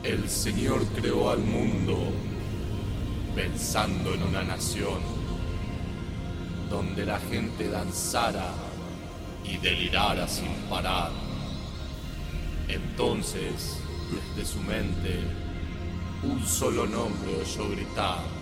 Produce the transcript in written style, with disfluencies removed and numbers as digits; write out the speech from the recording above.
El Señor creó al mundo pensando en una nación donde la gente danzara y delirara sin parar. Entonces, desde su mente, un solo nombre oyó gritar: